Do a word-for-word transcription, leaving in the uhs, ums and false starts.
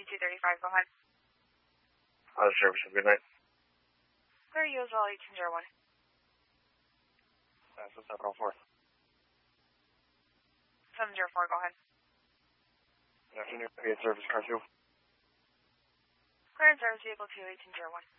two thirty-five, go ahead. Uh, service, have a good night. Clear U as well, eighteen zero one. That's uh, seven oh four. seven zero four, go ahead. Good afternoon, P A service, car two. Clear and service vehicle two, eighteen zero one.